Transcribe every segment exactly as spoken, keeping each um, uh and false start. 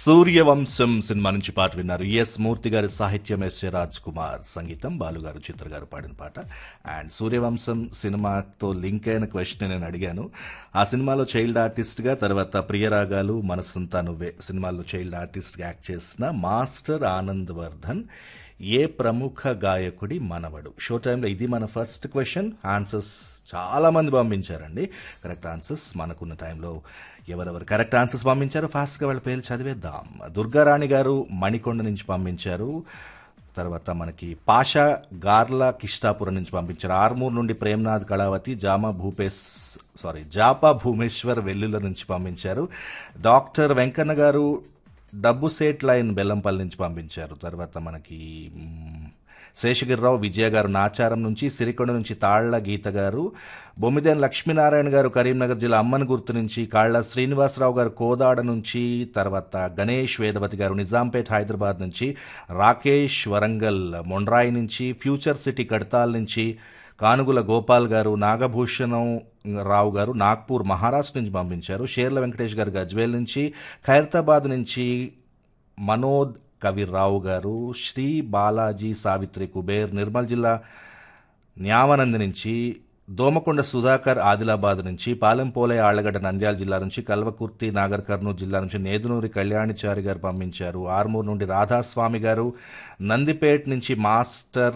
Suryavamsam cinema నుంచి పాట విన్నారు. ఎస్ మూర్తి గారి సాహిత్యం, ఎస్ రాజ్ కుమార్ సంగీతం, బాలుగారు చిత్ర గారు పాడిన పాట. అండ్ సూర్యవంశం సినిమాతో లింక్ అయిన క్వశ్చన్ నేను అడిగాను. ఆ సినిమాలో చైల్డ్ ఆర్టిస్ట్గా, తర్వాత ప్రియరాగాలు, మనసంతా నువ్వే సినిమాల్లో చైల్డ్ ఆర్టిస్ట్గా యాక్ట్ చేసిన మాస్టర్ ఆనంద్ వర్ధన్ ఏ ప్రముఖ గాయకుడి మనవడు? షో టైంలో ఇది మన ఫస్ట్ క్వశ్చన్. ఆన్సర్స్ చాలా మంది పంపించారండి. కరెక్ట్ ఆన్సర్స్ మనకున్న టైంలో ఎవరెవరు కరెక్ట్ ఆన్సర్స్ పంపించారు ఫాస్ట్గా వాళ్ళ పేర్లు చదివేద్దాం. దుర్గారాణి గారు మణికొండ నుంచి పంపించారు. తర్వాత మనకి పాషా గార్ల కిష్టాపురం నుంచి పంపించారు. ఆర్మూర్ నుండి ప్రేమ్నాథ్ కళావతి, జామా భూపేశ్ సారీ జాపా భూమేశ్వర్ వెల్లుల నుంచి పంపించారు. డాక్టర్ వెంకన్న గారు డబ్బు సేట్ లైన్ బెల్లంపల్లి నుంచి పంపించారు. తర్వాత మనకి శేషగిరిరావు విజయ గారు నాచారం నుంచి, సిరికొండ నుంచి తాళ్ల గీత గారు, బొమ్మిదేని లక్ష్మీనారాయణ గారు కరీంనగర్ జిల్లా అమ్మన్ గుర్తు నుంచి, కాళ్ల శ్రీనివాసరావు గారు కోదాడ నుంచి, తర్వాత గణేష్ వేదవతి గారు నిజాంపేట్ హైదరాబాద్ నుంచి, రాకేష్ వరంగల్ మొండ్రాయి నుంచి, ఫ్యూచర్ సిటీ కడతాల్ నుంచి, కానుగుల గోపాల్ గారు, నాగభూషణం రావు గారు నాగ్పూర్ మహారాష్ట్ర నుంచి పంపించారు. షేర్ల వెంకటేష్ గారు గజ్వేల్ నుంచి, ఖైరతాబాద్ నుంచి మనోద్ కవిరావు గారు, శ్రీ బాలాజీ సావిత్రి కుబేర్ నిర్మల్ జిల్లా న్యావనంది నుంచి, దోమకొండ సుధాకర్ ఆదిలాబాద్ నుంచి, పాలెంపోలే ఆళ్లగడ్డ నంద్యాల జిల్లా నుంచి, కల్వకుర్తి నాగర్ కర్నూలు జిల్లా నుంచి నేదునూరి కళ్యాణిచారి గారు పంపించారు. ఆర్మూర్ నుండి రాధాస్వామి గారు, నందిపేట్ నుంచి master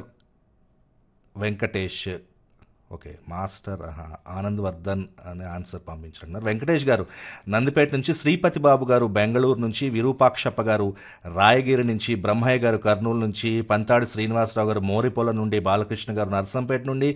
Venkatesh okay master Anand Vardhan అనే ఆన్సర్ పంపించారు. వెంకటేష్ గారు నందిపేట నుంచి, శ్రీపతి బాబు గారు బెంగళూరు నుంచి, విరూపాక్షప్ప గారు రాయగిరి నుంచి, బ్రహ్మయ్య గారు కర్నూలు నుంచి, పంతాడి శ్రీనివాసరావు గారు మోరిపోల నుండి, బాలకృష్ణ గారు నర్సంపేట నుండి,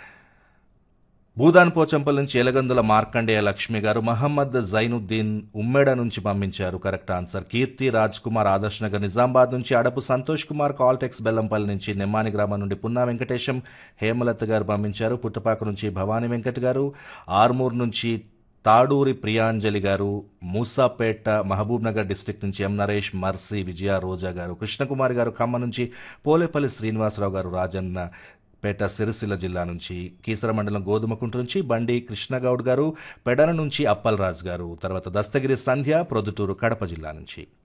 భూదాన్ పోచంపల్ నుంచి ఎలగందుల మార్కండేయ లక్ష్మి గారు, మహమ్మద్ జైనుద్దీన్ ఉమ్మెడ నుంచి పంపించారు కరెక్ట్ ఆన్సర్. కీర్తి రాజ్ కుమార్ ఆదర్శ్ నగర్ నిజామాబాద్ నుంచి, అడపు సంతోష్ కుమార్ కాల్టెక్స్ బెల్లంపల్లి నుంచి, నెమ్మాని గ్రామం నుండి పున్నా వెంకటేశం హేమలత గారు పంపించారు. పుట్టపాక నుంచి భవానీ వెంకట్ గారు, ఆర్మూర్ నుంచి తాడూరి ప్రియాంజలి గారు, మూసాపేట మహబూబ్ నగర్ డిస్టిక్ నుంచి ఎం నరేష్, మర్సి విజయ రోజా గారు, కృష్ణకుమారి గారు ఖమ్మం నుంచి, పోలేపల్లి శ్రీనివాసరావు గారు రాజన్న పేట సిరిసిల్ల జిల్లా నుంచి, కీసర మండలం గోధుమకుంట నుంచి బండి కృష్ణగౌడ్ గారు, పెడన నుంచి అప్పల్ రాజ్ గారు, తర్వాత దస్తగిరి సంధ్య ప్రొద్దుటూరు కడప జిల్లా నుంచి.